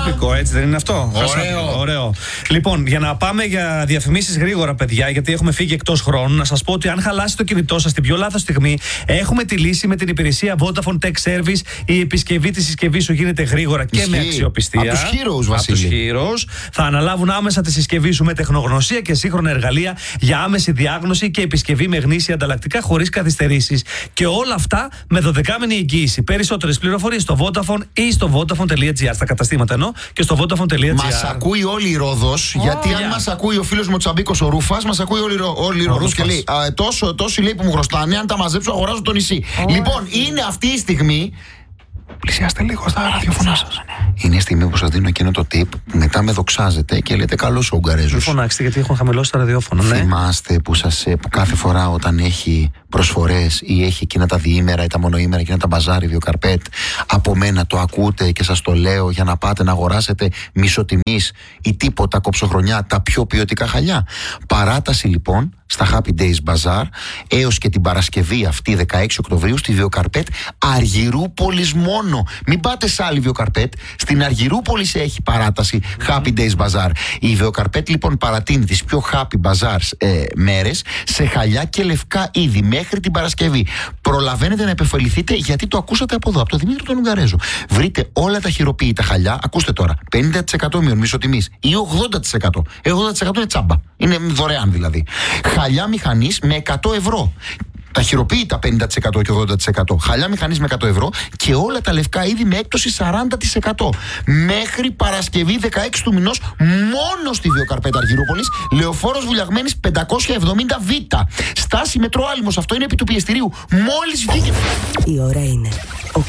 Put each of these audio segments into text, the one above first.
τοπικό, έτσι δεν είναι αυτό? Ωραίο. Λοιπόν, για να πάμε για διαφημίσεις γρήγορα, παιδιά, γιατί έχουμε φύγει εκτός χρόνου, να σας πω ότι αν χαλάσει το κινητό σας την πιο λάθος στιγμή, έχουμε τη λύση με την υπηρεσία Vodafone Tech Service. Η επισκευή της συσκευής σου γίνεται γρήγορα και με αξιοπιστία. Από τους Heroes, Βασίλη. Θα αναλάβουν άμεσα τη συσκευή σου με τεχνογνωσία και σύγχρονα εργαλεία για άμεση διάγνωση και επισκευή με γνήσια ανταλλακτικά χωρίς καθυστερήσεις. Και όλα αυτά με 12μηνη εγγύηση. Περισσότερες πληροφορίες στο Vodafone ή στο Vodafone.gr. Στα καταστήματα εννοώ και στο Vodafone.gr. Μας ακούει όλη η Ρόδος, γιατί αν μας ακούει ο φίλος μου ο Τσαμπίκος ο Ρούφας, μας ακούει όλη η Ρόδος και λέει τόσοι λέει που μου χρωστάνε, αν τα μαζέψω αγοράζω το νησί. Λοιπόν, είναι αυτή η στιγμή. Πλησιάστε λίγο στα ραδιοφωνά σας. Είναι η στιγμή που σας δίνω εκείνο το tip που μετά με δοξάζετε και λέτε καλώς ο Ουγγαρέζος. Μην φωνάξετε γιατί έχουν χαμηλώσει τα ραδιόφωνα. Θυμάστε που κάθε φορά όταν έχει προσφορές ή έχει εκείνα τα διήμερα ή τα μονοήμερα, εκείνα τα μπαζάρι, βιοκαρπέτ, από μένα το ακούτε και σας το λέω για να πάτε να αγοράσετε μισοτιμής ή τίποτα κοψοχρονιά τα πιο ποιοτικά χαλιά. Παράταση λοιπόν στα Happy Days Bazaar έως και την Παρασκευή αυτή 16 Οκτωβρίου στη Βιοκαρπέτ Αργυρούπολης μόνο. Μην πάτε σε άλλη Βιοκαρπέτ, στην Αργυρούπολη έχει παράταση Happy Days Bazaar. Η Βιοκαρπέτ λοιπόν παρατείνει τις πιο Happy Bazaar μέρες σε χαλιά και λευκά είδη μέχρι την Παρασκευή. Προλαβαίνετε να επωφεληθείτε γιατί το ακούσατε από εδώ, από τον Δημήτρη τον Ουγγαρέζο. Βρείτε όλα τα χειροποίητα χαλιά, ακούστε τώρα, 50% μείον μισοτιμής ή 80%. 80% είναι τσάμπα. Είναι δωρεάν δηλαδή. Χαλιά μηχανής με 100 ευρώ. Τα χειροποίητα 50% και 80%. Χαλιά μηχανής με 100 ευρώ και όλα τα λευκά είδη με έκπτωση 40%. Μέχρι Παρασκευή 16 του μηνός μόνο στη Βιοκαρπέτα Αργυρούπολης, Λεωφόρος Βουλιαγμένης 570Β. Στάση μετρό Άλυμος, αυτό είναι επί του πιεστηρίου. Μόλις βγήκε. Η ώρα είναι 8:30.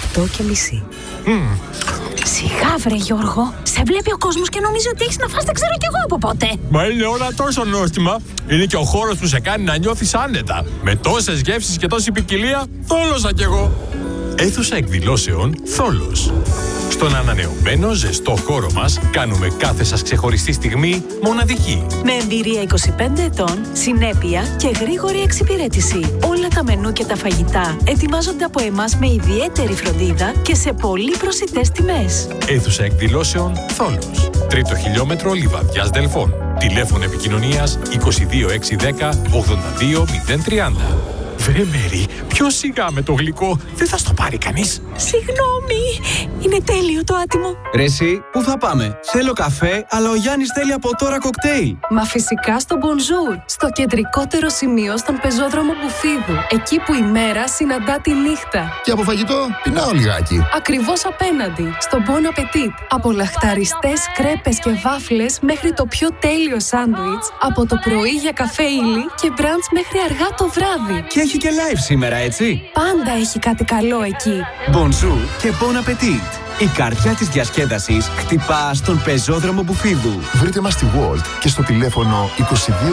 Σιγά βρε Γιώργο, σε βλέπει ο κόσμος και νομίζει ότι έχεις να φας δεν ξέρω κι εγώ από πότε. Μα είναι όλα τόσο νόστιμα. Είναι και ο χώρος που σε κάνει να νιώθεις άνετα. Με τόσες γεύσεις και τόση ποικιλία, θόλωσα κι εγώ. Αίθουσα εκδηλώσεων Θόλος. Στον ανανεωμένο ζεστό χώρο μας κάνουμε κάθε σας ξεχωριστή στιγμή μοναδική. Με εμπειρία 25 ετών, συνέπεια και γρήγορη εξυπηρέτηση. Όλα τα μενού και τα φαγητά ετοιμάζονται από εμάς με ιδιαίτερη φροντίδα και σε πολύ προσιτές τιμές. Αίθουσα εκδηλώσεων Θόλος. 3ο χιλιόμετρο Λιβαδιάς Δελφών. Τηλέφωνο επικοινωνίας 22610 82030. Βρε Μέρη, πιο σιγά με το γλυκό, δεν θα στο πάρει κανείς. Συγγνώμη, είναι τέλειο το άτιμο. Ρε εσύ, πού θα πάμε? Θέλω καφέ, αλλά ο Γιάννης θέλει από τώρα κοκτέιλ. Μα φυσικά στο Bonjour, στο κεντρικότερο σημείο στον πεζόδρομο Μπουφίδου. Εκεί που η μέρα συναντά τη νύχτα. Και από φαγητό, πεινάω λιγάκι. Ακριβώς απέναντι, στο Bon Appetit. Από λαχταριστές κρέπες και βάφλες μέχρι το πιο τέλειο σάντουιτς. Από το πρωί για καφέ ύλη και μπραντς μέχρι αργά το βράδυ. Και έχει και live σήμερα, έτσι. Πάντα έχει κάτι καλό εκεί. Bonjour και Bon Appetit. Η καρδιά της διασκέδασης χτυπά στον πεζόδρομο Μπουφίδου. Βρείτε μας στη Walt και στο τηλέφωνο 2261 30 19 12.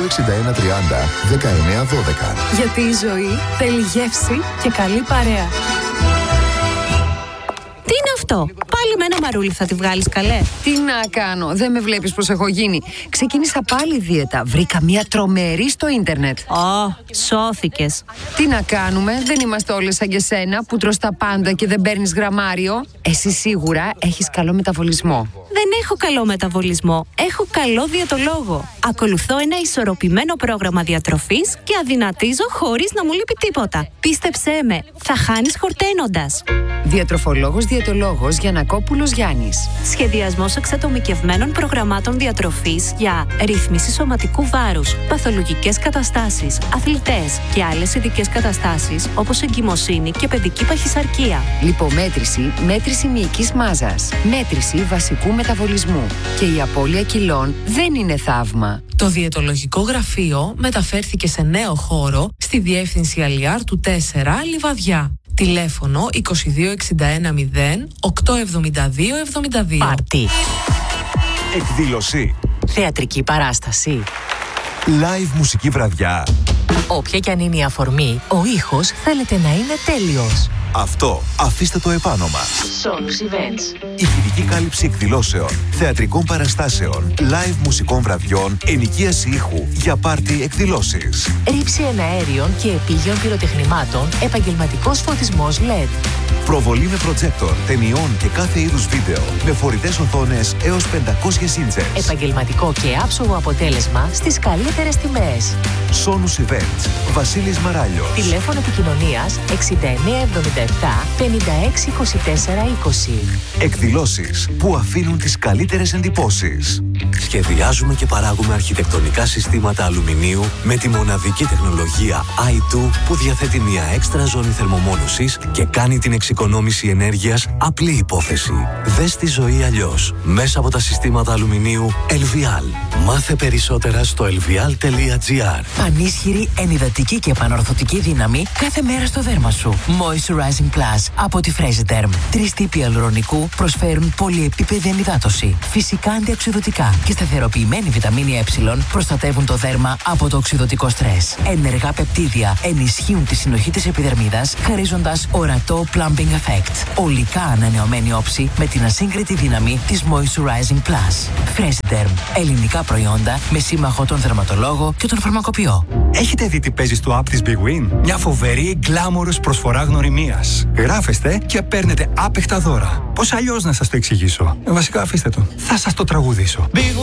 Γιατί η ζωή θέλει γεύση και καλή παρέα. Τι είναι αυτό? Πάλι με ένα μαρούλι θα τη βγάλεις καλέ? Τι να κάνω, δεν με βλέπεις πως έχω γίνει. Ξεκίνησα πάλι δίαιτα, βρήκα μια τρομερή στο ίντερνετ. Σώθηκες. Τι να κάνουμε, δεν είμαστε όλες σαν και σένα που τρως τα πάντα και δεν παίρνεις γραμμάριο. Εσύ σίγουρα έχεις καλό μεταβολισμό. Δεν έχω καλό μεταβολισμό, έχω καλό διαιτολόγο. Ακολουθώ ένα ισορροπημένο πρόγραμμα διατροφής και αδυνατίζω χωρίς να μου λείπει τίποτα. Πίστεψέ με, θα χάνεις χορταίνοντας. Διατροφολόγος διαιτολόγος Γιαννακόπουλος Γιάννης. Σχεδιασμός εξατομικευμένων προγραμμάτων διατροφής για ρύθμιση σωματικού βάρους, παθολογικές καταστάσεις, αθλητές και άλλες ειδικές καταστάσεις όπως εγκυμοσύνη και παιδική παχυσαρκία. Λιπομέτρηση, μέτρηση μυϊκής μάζας, μέτρηση βασικού μεταβολισμού. Και η απώλεια κιλών δεν είναι θαύμα. Το διαιτολογικό γραφείο μεταφέρθηκε σε νέο χώρο στη διεύθυνση Αλιάρ του 4 Λιβαδιά. Τηλέφωνο 2261 0 872 72. Πάρτι. Εκδήλωση. Θεατρική παράσταση. Live μουσική βραδιά. Όποια κι αν είναι η αφορμή, ο ήχος θέλετε να είναι τέλειος. Αυτό αφήστε το επάνω μας. Solus Events. Ηχηρική κάλυψη εκδηλώσεων, θεατρικών παραστάσεων, live μουσικών βραδιών, ενοικίαση ήχου για πάρτι εκδηλώσεις. Ρήψη εναέριων και επίγειων πυροτεχνημάτων, επαγγελματικός φωτισμός LED. Προβολή με προτζέκτορ, ταινιών και κάθε είδους βίντεο, με φορητές οθόνες έως 500 ίντσες. Επαγγελματικό και άψογο αποτέλεσμα στις καλύτερες τιμές. Solus Events. Βασίλης Μαράλιος. Τηλέφωνο επικοινωνίας 6977 5624 20. Εκδηλώσεις που αφήνουν τις καλύτερες εντυπώσεις. Σχεδιάζουμε και παράγουμε αρχιτεκτονικά συστήματα αλουμινίου με τη μοναδική τεχνολογία i2 που διαθέτει μια έξτρα ζώνη θερμομόνωσης και κάνει την εξοικονόμηση ενέργειας απλή υπόθεση. Δες τη ζωή αλλιώς μέσα από τα συστήματα αλουμινίου Elvial. Μάθε περισσότερα στο elvial.gr. Πανίσχυρη, ενυδατική και επανορθωτική δύναμη κάθε μέρα στο δέρμα σου. Moisturizing Plus από τη Fresiderm. 3 τύποι αλουρονικού προσφέρουν πολυεπίπεδη ενυδάτωση, φυσικά αντιοξειδωτικά και σταθεροποιημένη βιταμίνη Ε προστατεύουν το δέρμα από το οξειδωτικό στρες. Ενεργά πεπτίδια ενισχύουν τη συνοχή της επιδερμίδας, χαρίζοντας ορατό plumping effect. ολικά ανανεωμένη όψη με την ασύγκριτη δύναμη της Moisturizing Plus. Fresiderm. Ελληνικά προϊόντα με σύμμαχο τον δερματολόγο και τον φαρμακοποιό. Έχετε δει τι παίζει στο app της Big Win? Μια φοβερή γκλάμορος προσφορά γνωριμίας. Γράφεστε και παίρνετε άπεχτα δώρα. Πώς αλλιώς να σας το εξηγήσω? Βασικά αφήστε το. Θα σας το τραγουδήσω.